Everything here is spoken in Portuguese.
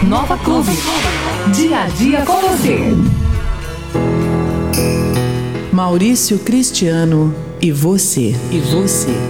Nova Clube. Dia a dia com você. Maurício Cristiano e você.